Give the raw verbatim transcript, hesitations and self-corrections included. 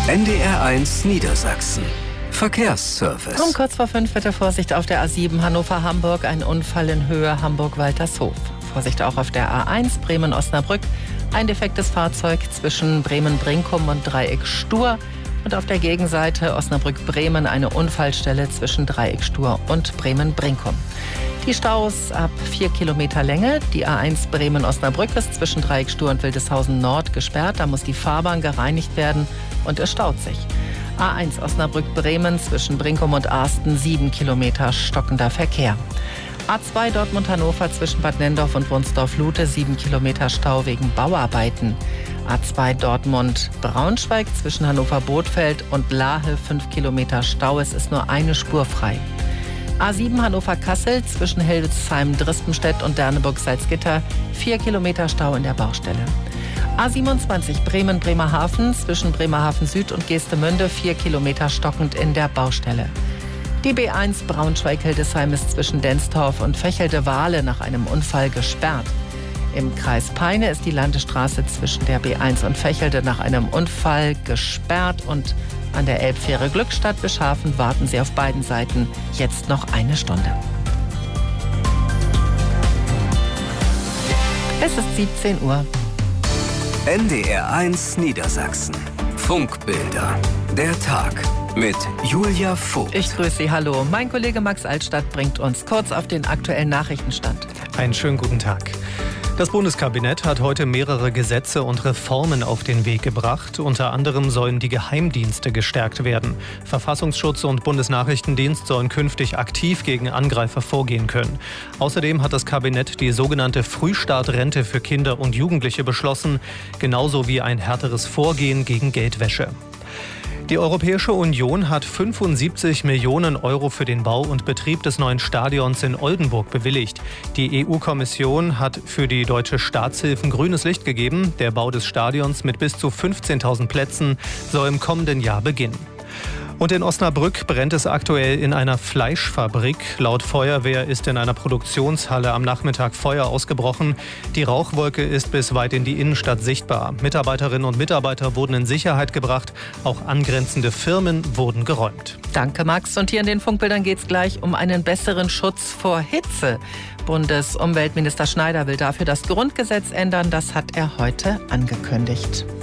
N D R eins Niedersachsen. Verkehrsservice. Um kurz vor fünf bitte Vorsicht auf der A sieben Hannover-Hamburg. Ein Unfall in Höhe Hamburg-Waltershof. Vorsicht auch auf der A eins Bremen-Osnabrück. Ein defektes Fahrzeug zwischen Bremen-Brinkum und Dreieck Stur. Und auf der Gegenseite Osnabrück-Bremen eine Unfallstelle zwischen Dreieck Stur und Bremen-Brinkum. Die Staus ab vier Kilometer Länge. Die A eins Bremen-Osnabrück ist zwischen Dreieck Stur und Wildeshausen Nord gesperrt. Da muss die Fahrbahn gereinigt werden und es staut sich. A eins Osnabrück-Bremen zwischen Brinkum und Arsten sieben Kilometer stockender Verkehr. A zwei Dortmund-Hannover zwischen Bad Nendorf und Wunsdorf-Lute sieben Kilometer Stau wegen Bauarbeiten. A zwei Dortmund-Braunschweig zwischen Hannover-Bothfeld und Lahe fünf Kilometer Stau. Es ist nur eine Spur frei. A sieben Hannover-Kassel zwischen Hildesheim-Drispenstedt und Derneburg-Salzgitter vier Kilometer Stau in der Baustelle. A siebenundzwanzig Bremen-Bremerhaven zwischen Bremerhaven Süd und Geestemünde vier Kilometer stockend in der Baustelle. Die B eins Braunschweig-Hildesheim ist zwischen Denstorf und Vechelde-Wahle nach einem Unfall gesperrt. Im Kreis Peine ist die Landesstraße zwischen der B eins und Vechelde nach einem Unfall gesperrt und an der Elbfähre Glückstadt Bischhafen warten Sie auf beiden Seiten jetzt noch eine Stunde. Es ist siebzehn Uhr. N D R eins Niedersachsen. Funkbilder. Der Tag mit Julia Vogt. Ich grüße Sie, hallo. Mein Kollege Max Altstadt bringt uns kurz auf den aktuellen Nachrichtenstand. Einen schönen guten Tag. Das Bundeskabinett hat heute mehrere Gesetze und Reformen auf den Weg gebracht. Unter anderem sollen die Geheimdienste gestärkt werden. Verfassungsschutz und Bundesnachrichtendienst sollen künftig aktiv gegen Angreifer vorgehen können. Außerdem hat das Kabinett die sogenannte Frühstartrente für Kinder und Jugendliche beschlossen, genauso wie ein härteres Vorgehen gegen Geldwäsche. Die Europäische Union hat fünfundsiebzig Millionen Euro für den Bau und Betrieb des neuen Stadions in Oldenburg bewilligt. Die E U-Kommission hat für die deutsche Staatshilfen grünes Licht gegeben. Der Bau des Stadions mit bis zu fünfzehntausend Plätzen soll im kommenden Jahr beginnen. Und in Osnabrück brennt es aktuell in einer Fleischfabrik. Laut Feuerwehr ist in einer Produktionshalle am Nachmittag Feuer ausgebrochen. Die Rauchwolke ist bis weit in die Innenstadt sichtbar. Mitarbeiterinnen und Mitarbeiter wurden in Sicherheit gebracht. Auch angrenzende Firmen wurden geräumt. Danke, Max. Und hier in den Funkbildern geht es gleich um einen besseren Schutz vor Hitze. Bundesumweltminister Schneider will dafür das Grundgesetz ändern. Das hat er heute angekündigt.